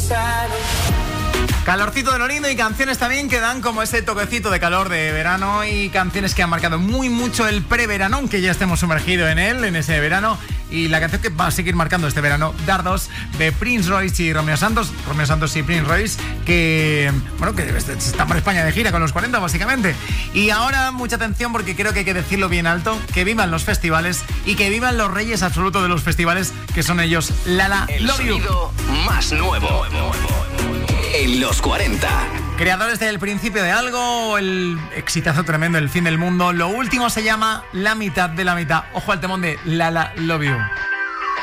Calorcito de lo lindo y canciones también que dan como ese toquecito de calor de verano y canciones que han marcado muy mucho el preverano, aunque ya estemos sumergidos en él, en ese verano. Y la canción que va a seguir marcando este verano, Dardos, de Prince Royce y Romeo Santos y Prince Royce, que están por España de gira con los 40 básicamente. Y ahora mucha atención porque creo que hay que decirlo bien alto, que vivan los festivales y que vivan los reyes absolutos de los festivales, que son ellos, Lala Love You. El sonido más nuevo en los 40. Creadores del Principio de Algo, el exitazo tremendo, El Fin del Mundo. Lo último se llama La Mitad de la Mitad. Ojo al temón de Lala Love You.